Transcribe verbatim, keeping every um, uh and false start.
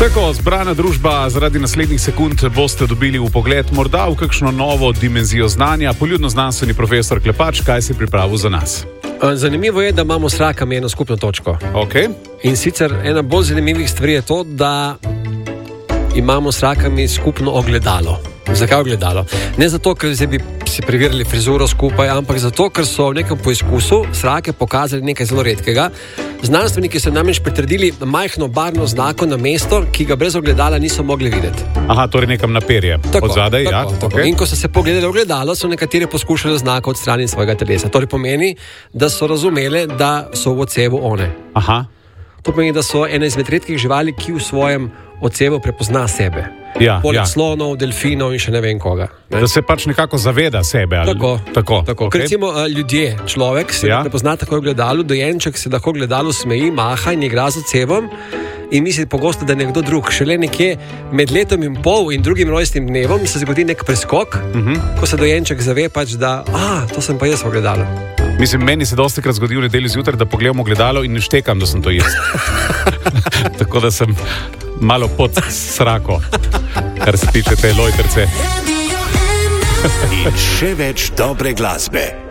Tako, zbrana družba, zaradi naslednjih sekund boste dobili vpogled morda v kakšno novo dimenzijo znanja. Poljudno znanstveni profesor Klepač, kaj si pripravil za nas? Zanimivo je, da imamo s rakami eno skupno točko. Okay. In sicer ena bolj zanimivih stvari je to, da imamo s rakami skupno ogledalo. Zakaj ogledalo? Ne zato, ker zdaj bi si preverili frizuro skupaj, ampak zato, ker so v nekem poizkusu srake pokazali nekaj zelo redkega. Znanstveniki so namreč pritrdili majhno barvno znako na mesto, ki ga brez ogledala niso mogli videti. Aha, torej nekam na perje. Tako, od zadaj, tako, ja. Tako. Okay. In ko so se pogledali v ogledalo, so nekateri poskušali znako odstraniti svojega telesa. Torej pomeni, da so razumeli, da so v odsevu one. Aha. To pomeni, da so ena izmed redkih živali, ki v svojem odsevu prepozna sebe. Ja, Poleg ja. slonov, delfinov in še ne vem koga. Ne? Da se pač nekako zaveda sebe. Ali... Tako, tako, tako. Okay. Recimo ljudje, človek se ja. prepozna tako v gledalu, dojenček se lahko v gledalu smeji, maha in igra z odsevom in misli pogosto, da je nekdo drug. Šele nekje med letom in pol in drugim rojstnim dnevom se zgodi nek preskok, uh -huh. ko se dojenček zave pač, da a, to sem pa jaz v gledalu. Mislim, meni se dosti krat zgodi v nedeljo zjutraj, da pogledam gledalo in ne štekam, da sem to jaz. Tako da sem malo pod srako, kar se tiče te lojterce. In še več dobre glasbe.